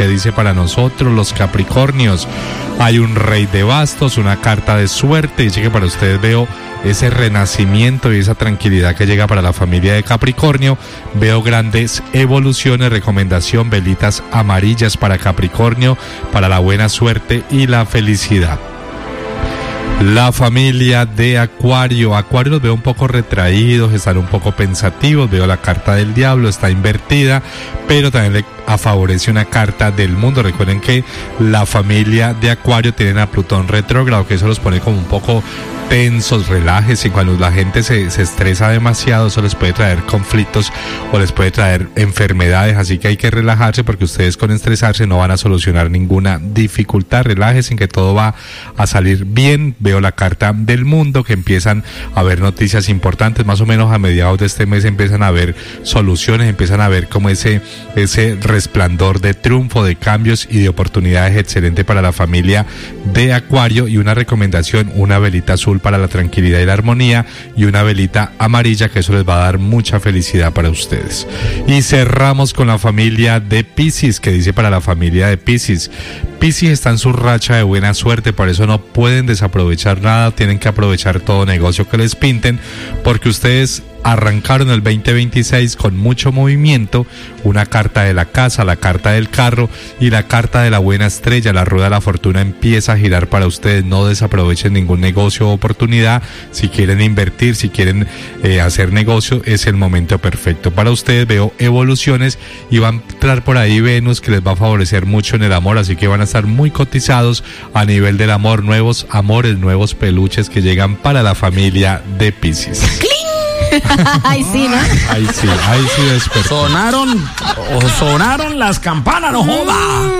¿qué dice para nosotros los Capricornios? Hay un rey de bastos, una carta de suerte. Dice que para ustedes veo ese renacimiento y esa tranquilidad que llega para la familia de Capricornio. Veo grandes evoluciones, recomendación, velitas amarillas para Capricornio, para la buena suerte y la felicidad. La familia de Acuario. Acuario los veo un poco retraídos, están un poco pensativos. Veo la carta del diablo, está invertida, pero también le favorece una carta del mundo. Recuerden que la familia de Acuario tienen a Plutón retrógrado, que eso los pone como un poco tensos, relájense. Y cuando la gente se estresa demasiado, eso les puede traer conflictos o les puede traer enfermedades, así que hay que relajarse, porque ustedes con estresarse no van a solucionar ninguna dificultad. Relájense, que todo va a salir bien. Veo la carta del mundo, que empiezan a haber noticias importantes, más o menos a mediados de este mes empiezan a haber soluciones, empiezan a ver como ese resplandor de triunfo, de cambios y de oportunidades excelente para la familia de Acuario. Y una recomendación, una velita azul para la tranquilidad y la armonía, y una velita amarilla, que eso les va a dar mucha felicidad para ustedes. Y cerramos con la familia de Piscis, que dice para la familia de Piscis: Piscis está en su racha de buena suerte, por eso no pueden desaprovechar nada, tienen que aprovechar todo negocio que les pinten, porque ustedes arrancaron el 2026 con mucho movimiento. Una carta de la casa, la carta del carro y la carta de la buena estrella. La rueda de la fortuna empieza a girar para ustedes. No desaprovechen ningún negocio o oportunidad. Si quieren invertir, si quieren hacer negocio, es el momento perfecto para ustedes. Veo evoluciones y va a entrar por ahí Venus, que les va a favorecer mucho en el amor, así que van a estar muy cotizados a nivel del amor. Nuevos amores, nuevos peluches que llegan para la familia de Piscis. Ay, sí, ¿no? Ahí sí despertó. Sonaron las campanas, no joda.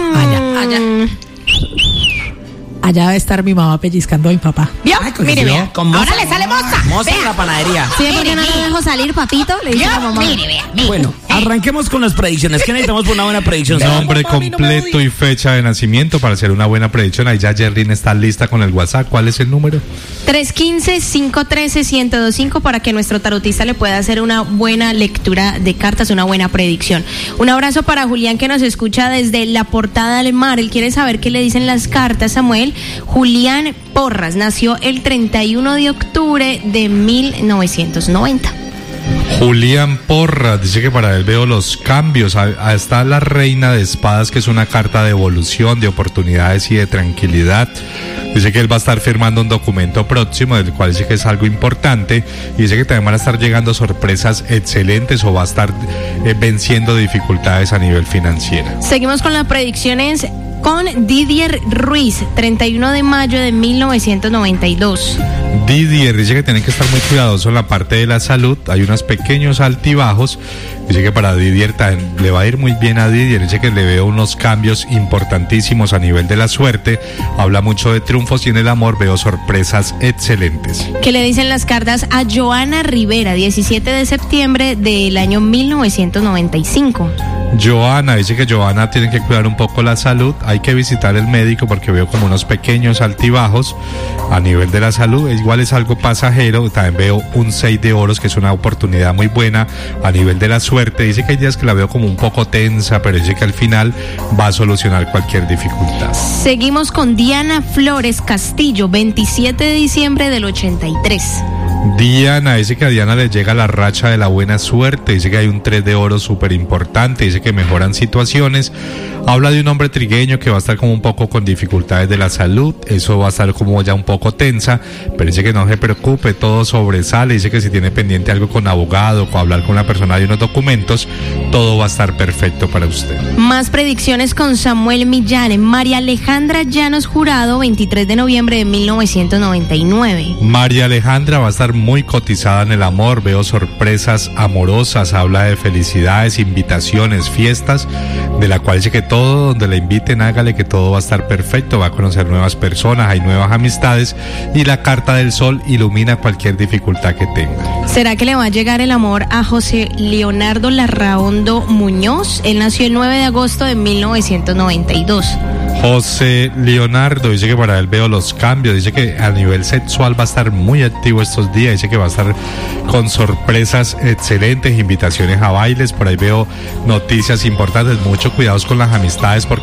Allá debe estar mi mamá pellizcando a mi papá. ¿Vio? Ay, Mire, vea. Ahora le sale moza. Moza en Vea. la panadería. Sí, porque no lo dejo salir, papito, le dice ¿Vio? la mamá. Mire, vea. Mire. Bueno, arranquemos con las predicciones. ¿Qué necesitamos por una buena predicción? Nombre completo y fecha de nacimiento para hacer una buena predicción. Ahí ya Jerlyn está lista con el WhatsApp. ¿Cuál es el número? 315-513-1025 para que nuestro tarotista le pueda hacer una buena lectura de cartas, una buena predicción. Un abrazo para Julián, que nos escucha desde la Portada del Mar. Él quiere saber qué le dicen las cartas, Samuel. Julián Porras nació el 31 de octubre de 1990. Julián Porras dice que para él veo los cambios. Está la Reina de Espadas, que es una carta de evolución, de oportunidades y de tranquilidad. Dice que él va a estar firmando un documento próximo, del cual dice que es algo importante, y dice que también van a estar llegando sorpresas excelentes, o va a estar venciendo dificultades a nivel financiero. Seguimos con las predicciones con Didier Ruiz, 31 de mayo de 1992. Didier dice que tienen que estar muy cuidadosos en la parte de la salud. Hay unos pequeños altibajos. Dice que para Didier le va a ir muy bien a Didier. Dice que le veo unos cambios importantísimos a nivel de la suerte. Habla mucho de triunfos, y en el amor veo sorpresas excelentes. ¿Qué le dicen las cartas a Joana Rivera, 17 de septiembre del año 1995? Joana dice que Joana tiene que cuidar un poco la salud. Hay que visitar el médico porque veo como unos pequeños altibajos a nivel de la salud. Igual es algo pasajero. También veo un 6 de oros, que es una oportunidad muy buena a nivel de la suerte. Dice que hay días que la veo como un poco tensa, pero dice que al final va a solucionar cualquier dificultad. Seguimos con Diana Flores Castillo, 27 de diciembre del 83. Diana dice que a Diana le llega la racha de la buena suerte. Dice que hay un 3 de oro súper importante. Dice que mejoran situaciones. Habla de un hombre trigueño que va a estar como un poco con dificultades de la salud. Eso va a estar como ya un poco tensa, pero dice que no se preocupe, todo sobresale. Dice que si tiene pendiente algo con abogado, o hablar con la persona de unos documentos, todo va a estar perfecto para usted. Más predicciones con Samuel Millán. María Alejandra Llanos Jurado, 23 de noviembre de 1999. María Alejandra va a estar muy cotizada en el amor. Veo sorpresas amorosas. Habla de felicidades, invitaciones, fiestas, de la cual dice que todo donde la inviten, hágale, que todo va a estar perfecto. Va a conocer nuevas personas, hay nuevas amistades, y la carta del sol ilumina cualquier dificultad que tenga. ¿Será que le va a llegar el amor a José Leonardo Larraondo Muñoz? Él nació el 9 de agosto de 1992. José Leonardo dice que para él veo los cambios. Dice que a nivel sexual va a estar muy activo estos días. Dice que va a estar con sorpresas excelentes, invitaciones a bailes. Por ahí veo noticias importantes. Mucho cuidados con las amistades, porque